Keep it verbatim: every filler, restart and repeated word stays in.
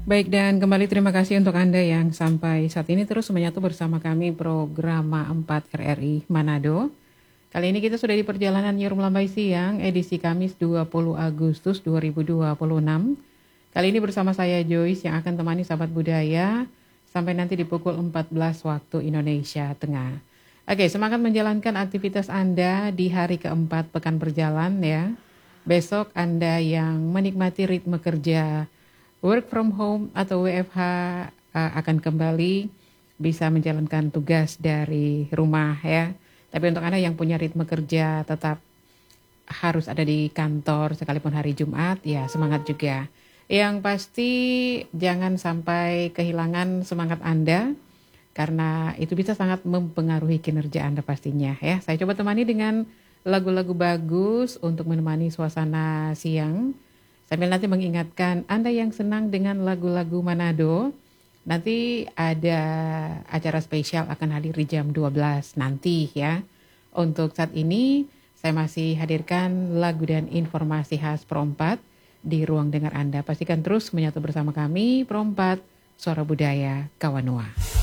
Baik, dan kembali terima kasih untuk Anda yang sampai saat ini terus menyatu bersama kami program empat R R I Manado. Kali ini kita sudah di perjalanan Nyerum Lambai Siang, edisi Kamis dua puluh Agustus dua ribu dua puluh enam. Kali ini bersama saya Joyce yang akan temani sahabat budaya sampai nanti di pukul empat belas waktu Indonesia Tengah. Oke, semangat menjalankan aktivitas Anda di hari keempat pekan berjalan ya. Besok Anda yang menikmati ritme kerja work from home atau W F H uh, akan kembali bisa menjalankan tugas dari rumah ya. Tapi untuk Anda yang punya ritme kerja tetap harus ada di kantor sekalipun hari Jumat, ya semangat juga. Yang pasti jangan sampai kehilangan semangat Anda, karena itu bisa sangat mempengaruhi kinerja Anda pastinya ya. Saya coba temani dengan lagu-lagu bagus untuk menemani suasana siang. Sambil nanti mengingatkan Anda yang senang dengan lagu-lagu Manado, nanti ada acara spesial akan hadir di jam dua belas nanti ya. Untuk saat ini saya masih hadirkan lagu dan informasi khas Pro empat di ruang dengar Anda. Pastikan terus menyatu bersama kami Pro empat, Suara Budaya Kawanua.